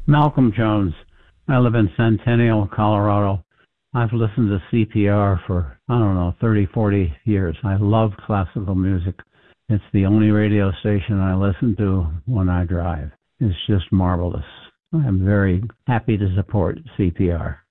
Malcolm Jones. I live in Centennial, Colorado. I've listened to CPR for, I don't know, 30, 40 years. I love classical music. It's the only radio station I listen to when I drive. It's just marvelous. I'm very happy to support CPR.